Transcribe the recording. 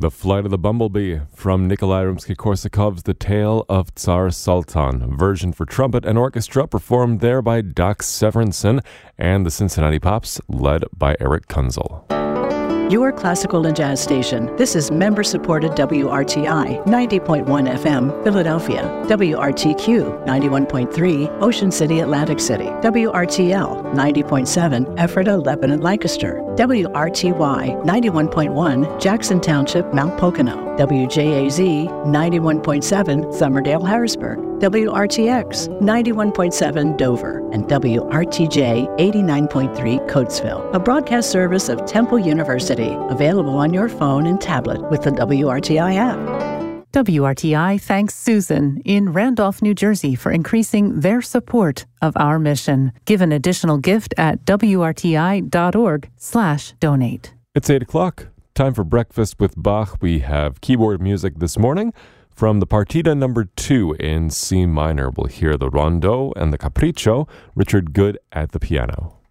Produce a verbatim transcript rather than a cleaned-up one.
The Flight of the Bumblebee from Nikolai Rimsky-Korsakov's The Tale of Tsar Sultan, version for trumpet and orchestra performed there by Doc Severinsen and the Cincinnati Pops, led by Eric Kunzel. Your classical and jazz station. This is member-supported W R T I ninety point one F M, Philadelphia. W R T Q ninety-one point three, Ocean City, Atlantic City. W R T L ninety point seven, Ephrata, Lebanon, Lancaster. W R T Y ninety-one point one, Jackson Township, Mount Pocono. W J A Z ninety-one point seven, Somerdale, Harrisburg. W R T X ninety-one point seven, Dover. And W R T J eighty-nine point three, Coatesville. A broadcast service of Temple University. Available on your phone and tablet with the W R T I app. W R T I thanks Susan in Randolph, New Jersey for increasing their support of our mission. Give an additional gift at W R T I dot org slash donate. It's eight o'clock. Time for Breakfast with Bach. We have keyboard music this morning from the Partita number two in C minor. We'll hear the Rondo and the Capriccio, Richard Good at the piano.